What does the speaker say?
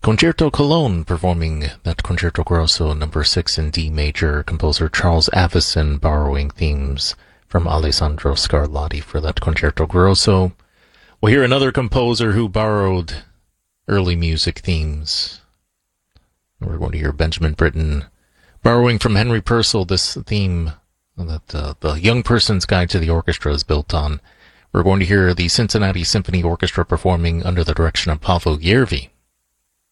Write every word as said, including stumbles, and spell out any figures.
Concerto Cologne, performing that Concerto Grosso number six in D major, composer Charles Avison borrowing themes from Alessandro Scarlatti for that Concerto Grosso. We'll hear another composer who borrowed early music themes. We're going to hear Benjamin Britten borrowing from Henry Purcell this theme that uh, the Young Person's Guide to the Orchestra is built on. We're going to hear the Cincinnati Symphony Orchestra performing under the direction of Paavo Järvi.